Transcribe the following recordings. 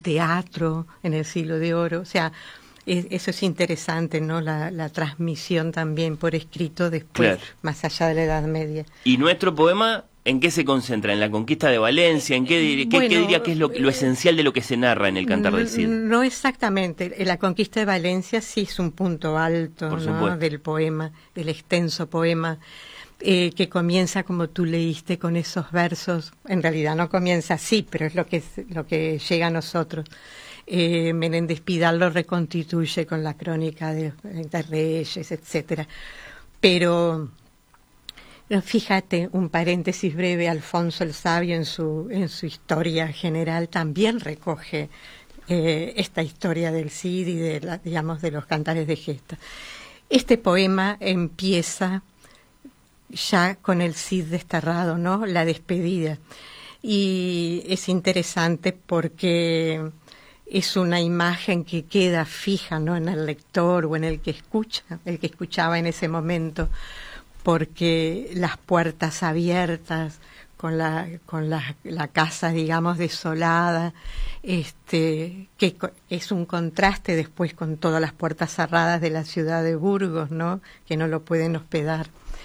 teatro en el Siglo de Oro. O sea, eso es interesante, ¿no? La transmisión también por escrito después, Claro. más allá de la Edad Media. ¿Y nuestro poema en qué se concentra? ¿En la conquista de Valencia? ¿En qué Bueno, diría que es lo esencial de lo que se narra en el Cantar del Cid? No exactamente. La conquista de Valencia sí es un punto alto, Por ¿no? supuesto. Del poema, del extenso poema, que comienza como tú leíste con esos versos. En realidad no comienza así, pero es lo que llega a nosotros. Menéndez Pidal lo reconstituye con la crónica de Reyes, etcétera. Pero fíjate, un paréntesis breve, Alfonso el Sabio en su historia general también recoge esta historia del Cid y digamos de los cantares de gesta. Este poema empieza ya con el Cid desterrado, ¿no? La despedida. Y es interesante porque es una imagen que queda fija, ¿no? En el lector o en el que escuchaba en ese momento, porque las puertas abiertas, con la casa, digamos, desolada, que es un contraste después con todas las puertas cerradas de la ciudad de Burgos, ¿no? Que no lo pueden hospedar.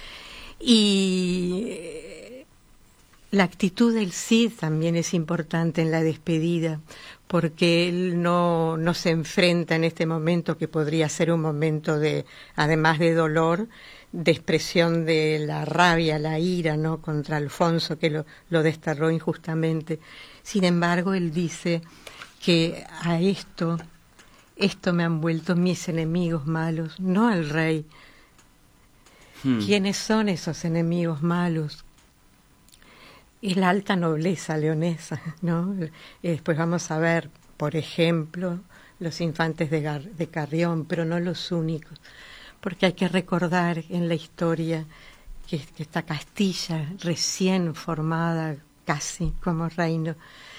Y la actitud del Cid también es importante en la despedida, porque él no se enfrenta en este momento, que podría ser un momento de, además de dolor, de expresión de la rabia, la ira, ¿no? Contra Alfonso, que lo desterró injustamente. Sin embargo, él dice que a esto me han vuelto mis enemigos malos, no al rey. ¿Quiénes son esos enemigos malos? Es la alta nobleza leonesa, ¿no? Después vamos a ver, por ejemplo, los infantes de Carrión, pero no los únicos, porque hay que recordar en la historia que esta Castilla, recién formada casi como reino,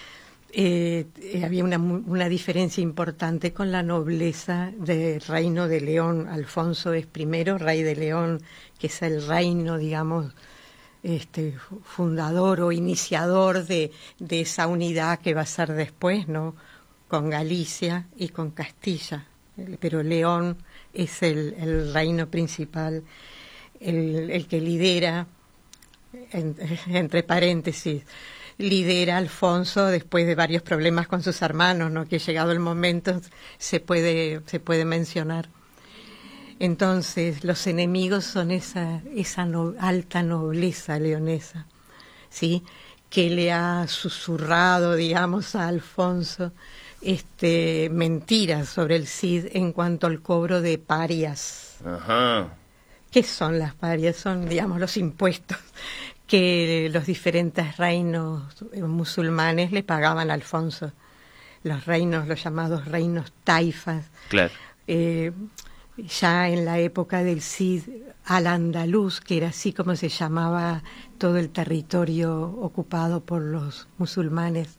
había una diferencia importante con la nobleza del reino de León. Alfonso es primero rey de León, que es el reino, digamos, fundador o iniciador de esa unidad que va a ser después, ¿no? Con Galicia y con Castilla. Pero León es el reino principal, el que lidera, entre paréntesis, lidera Alfonso después de varios problemas con sus hermanos, ¿no? Que llegado el momento se puede mencionar. Entonces, los enemigos son esa alta nobleza leonesa, ¿sí? Que le ha susurrado, digamos, a Alfonso mentiras sobre el Cid en cuanto al cobro de parias. Ajá. ¿Qué son las parias? Son, digamos, los impuestos que los diferentes reinos musulmanes le pagaban a Alfonso. Los llamados reinos taifas. Claro. Ya en la época del Cid, al-Andaluz, que era así como se llamaba todo el territorio ocupado por los musulmanes,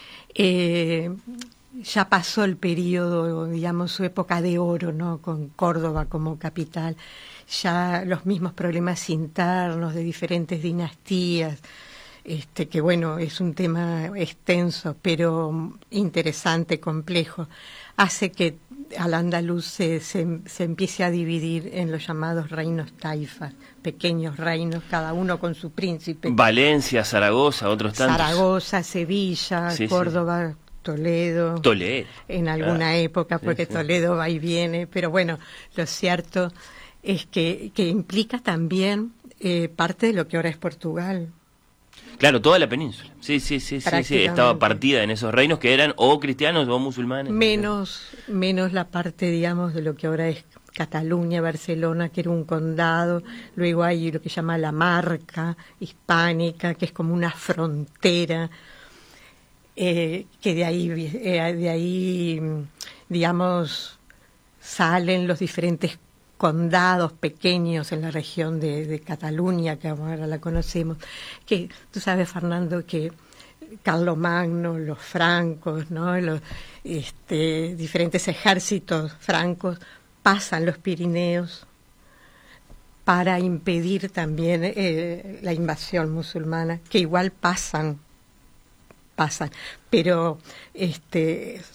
ya pasó el periodo, digamos, su época de oro, ¿no? Con Córdoba como capital. Ya los mismos problemas internos de diferentes dinastías, que bueno, es un tema extenso, pero interesante, complejo, hace que al-Andaluz se empiece a dividir en los llamados reinos taifas, pequeños reinos, cada uno con su príncipe. Valencia, Zaragoza, otros tantos. Zaragoza, Sevilla, sí, Córdoba, sí. Toledo, en alguna época, porque sí, sí. Toledo va y viene, pero bueno, lo cierto es que implica también parte de lo que ahora es Portugal. Claro, toda la península. Sí, estaba partida en esos reinos que eran o cristianos o musulmanes. Menos la parte, digamos, de lo que ahora es Cataluña, Barcelona, que era un condado. Luego hay lo que se llama la Marca hispánica, que es como una frontera, que de ahí, digamos, salen los diferentes condados pequeños en la región de Cataluña, que ahora la conocemos, que tú sabes, Fernando, que Carlomagno, los francos, ¿no? Los diferentes ejércitos francos pasan los Pirineos para impedir también la invasión musulmana, que igual pasan, pero